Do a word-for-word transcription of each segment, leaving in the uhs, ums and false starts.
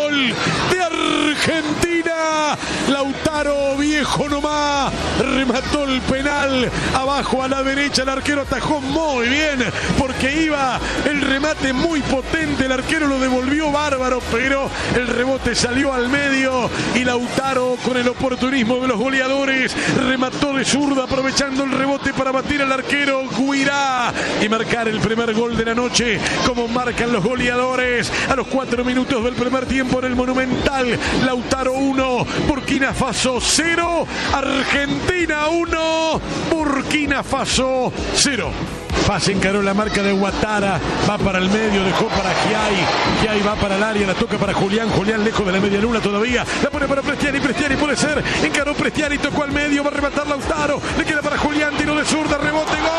gol de Argentina. Lautaro, viejo nomás, remató el penal abajo a la derecha. El arquero atajó muy bien porque iba el remate muy potente. El arquero lo devolvió bárbaro, pero el rebote salió al medio y Lautaro, con el oportunismo de los goleadores, remató de zurda aprovechando el rebote para batir al arquero Guirá y marcar el primer gol de la noche, como marcan los goleadores a los cuatro minutos del primer tiempo en el Monumental. Lautaro uno, Burkina Faso cero, Argentina uno, Burkina Faso cero. Pase encaró la marca de Ouattara, va para el medio, dejó para Giai, Giai va para el área, la toca para Julián, Julián lejos de la media luna todavía, la pone para Prestiani, Prestiani puede ser, encaró Prestiani, tocó al medio, va a rematar Lautaro, le queda para Julián, tiro de zurda, rebote, gol.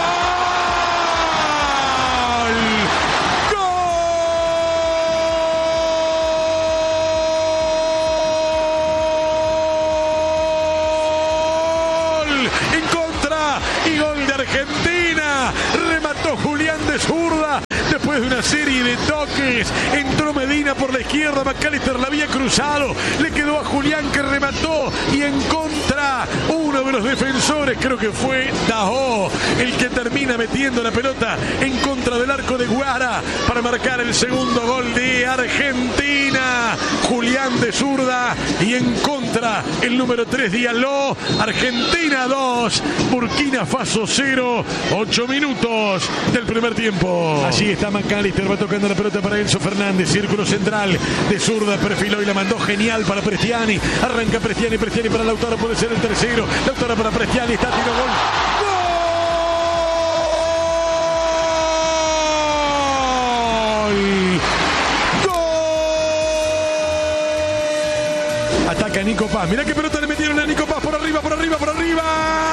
En contra y gol de Argentina. Remató Julián de zurda. Después de una serie de toques, entró Medina por la izquierda, McAllister la había cruzado, le quedó a Julián que remató y en contra uno de los defensores, creo que fue Daho, el que termina metiendo la pelota en contra del arco de Guara para marcar el segundo gol de Argentina. Julián de zurda y en contra el número tres Diallo. Argentina dos, Burkina Faso cero, ocho minutos del primer tiempo. Allí está McAllister, va tocando la pelota para Enzo Fernández, círculo central, de zurda perfiló y la mandó genial para Prestiani. Arranca Prestiani, Prestiani para Lautaro, puede ser el tercero. Lautaro para Prestiani, está tiro gol. Ataca Nico Paz. Mirá qué pelota le metieron a Nico Paz por arriba, por arriba, por arriba.